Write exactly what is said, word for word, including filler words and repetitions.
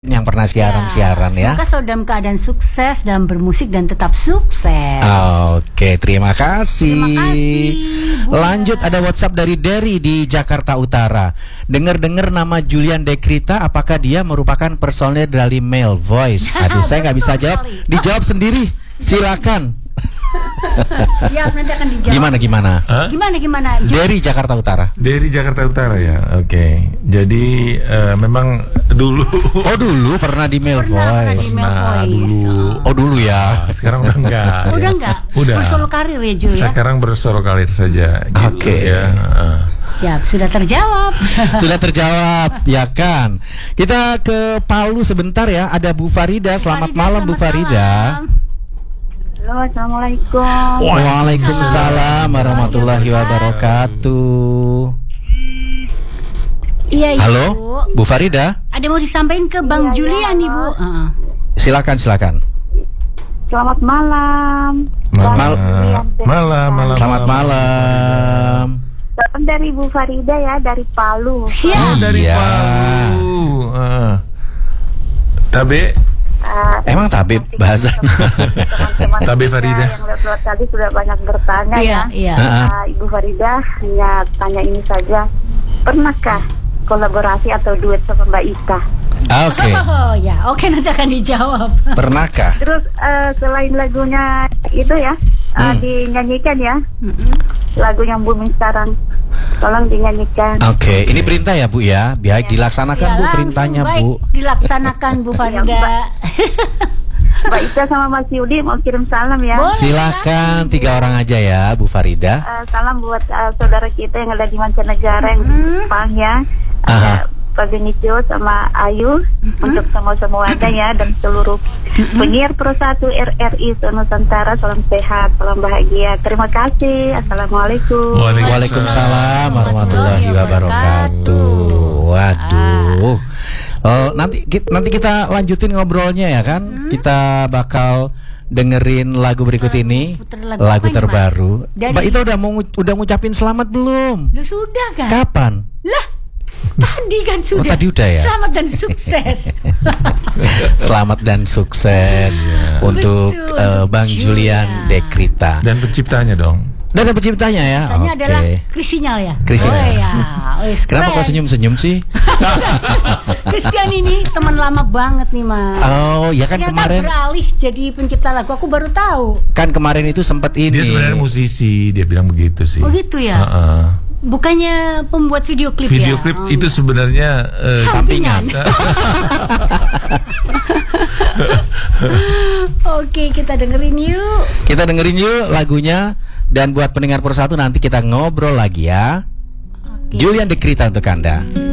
yang pernah siaran-siaran ya. Semoga selalu dalam keadaan sukses, dalam bermusik dan tetap sukses. Oke, terima kasih. Terima kasih. Lanjut, ada WhatsApp dari Derry di Jakarta Utara. Dengar-dengar nama Julian Dekrita, apakah dia merupakan personel dari Male Voice? Aduh, saya nggak bisa jawab. Dijawab sendiri. Silakan. Ya, nanti akan dijawab. Gimana gimana? Hah? Gimana gimana? Dari Jakarta Utara. Dari Jakarta Utara ya, oke. Okay. Jadi uh, memang dulu. Oh dulu pernah di Male Pernah, Voice. pernah di Male Nah, Voice. dulu. Oh dulu ya. Nah, sekarang udah enggak. Oh, udah ya. enggak. Udah. Bersolo karir ya Jul ya. Sekarang bersolo karir saja. Gitu, Oke. Ya. Uh. Siap, sudah terjawab. Sudah terjawab, ya kan? Kita ke Palu sebentar ya. Ada Bu Farida. Selamat Farida, malam, Bu selamat Farida. malam. Halo, assalamualaikum. Waalaikumsalam warahmatullahi wabarakatuh. Iya, Ibu. Halo, Bu Farida. Ada mau disampaikan ke Bang Iya, Julian, iya. Ibu? Uh-uh. Silakan, silakan. Selamat malam. Malam. Mal- malam, malam. Selamat malam. Salam dari Bu Farida ya, dari Palu. Siap. Oh, dari Iya. Palu. Uh. Tabe. Uh, Emang tabib bahasanya? teman-teman Tabe kita Farida. yang lewat tadi sudah banyak bertanya Iya, ya. iya. Heeh. Uh, Ibu Farida hanya tanya ini saja. Pernahkah kolaborasi atau duet sama Mbak Ita? Oke. Oh ya, oke nanti akan dijawab. Pernahkah? Terus uh, selain lagunya itu ya, uh, Hmm. dinyanyikan ya, Mm-mm. lagu yang booming sekarang. Tolong dinyanyikan. Oke, ini perintah ya Bu ya. Biar dilaksanakan Ya, Bu langsung perintahnya baik Bu. dilaksanakan Bu Farida. Mbak Ita sama Mas Yudi mau kirim salam ya. Boleh, Silahkan silakan, Bu. tiga orang aja ya Bu Farida. Uh, salam buat uh, saudara kita yang ada di mancanegara yang di Mhm. Jepang ya. Aha. Ada Pak Benicio sama Ayu untuk semua-semuanya ya, dan seluruh penyiar Pro satu R R I Nusantara. Salam sehat, salam bahagia. Terima kasih. Assalamualaikum. Waalaikumsalam warahmatullahi wabarakatuh. Waduh. Oh, nanti ki- nanti kita lanjutin ngobrolnya ya kan. Kita bakal dengerin lagu berikut ini, puter lagu lagu apa ini, terbaru. Mas? Dari- Mbak Ita udah mau ngu- udah ngucapin selamat belum? Lu sudah kan? Kapan? Lah, tadi kan sudah. tadi udah ya? Selamat dan sukses. Selamat dan sukses untuk Betul, eh, untuk Bang Julian. Julian Dekrita. Dan penciptanya dong. Dan ada penciptanya ya. Tanya Oke. adalah Krisinyal ya. Krisinyal. Oh ya. Wis, Kenapa kok keren. senyum-senyum sih? Christian ini teman lama banget nih Mas. Oh, ya kan Ternyata kemarin beralih jadi pencipta lagu. Aku baru tahu. kan kemarin itu sempat ini. Dia sebenarnya musisi, dia bilang begitu sih. Oh gitu ya. Uh-uh. Bukannya pembuat video klip Video ya? klip Oh, itu enggak. sebenarnya eh, Sampingan. Oke, kita dengerin yuk. Kita dengerin yuk lagunya. Dan buat pendengar Pro satu nanti kita ngobrol lagi ya. Oke. Julian Dekrita untuk Anda.